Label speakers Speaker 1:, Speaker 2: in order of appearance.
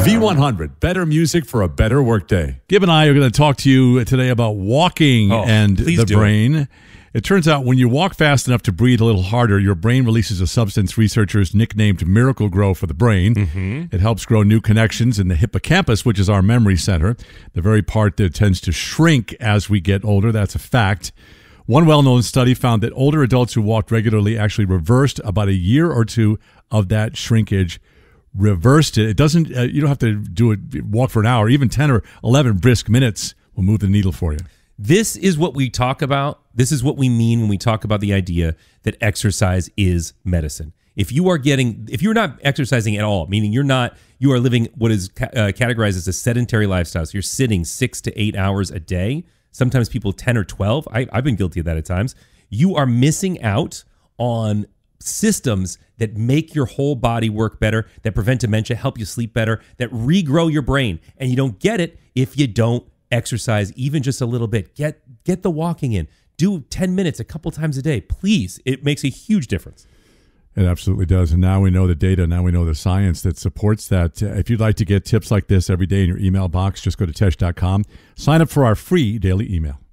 Speaker 1: V100, better music for a better workday. Gib and I are going to talk to you today about walking and the brain. It turns out when you walk fast enough to breathe a little harder, your brain releases a substance researchers nicknamed Miracle-Gro for the brain. It helps grow new connections in the hippocampus, which is our memory center, the very part that tends to shrink as we get older. That's a fact. One well-known study found that older adults who walked regularly actually reversed about a year or two of that shrinkage. Reversed it. It doesn't. You don't have to walk for an hour. Even 10 or 11 brisk minutes will move the needle for you.
Speaker 2: This is what we talk about. This is what we mean when we talk about the idea that exercise is medicine. If you're not exercising at all, meaning you are living what is categorized as a sedentary lifestyle. So you're sitting 6 to 8 hours a day. Sometimes people 10 or 12. I've been guilty of that at times. You are missing out on systems that make your whole body work better, that prevent dementia, help you sleep better, that regrow your brain. And you don't get it if you don't exercise even just a little bit. Get the walking in. Do 10 minutes a couple times a day. Please. It makes a huge difference.
Speaker 1: It absolutely does. And now we know the data. Now we know the science that supports that. If you'd like to get tips like this every day in your email box, just go to Tesh.com. Sign up for our free daily email.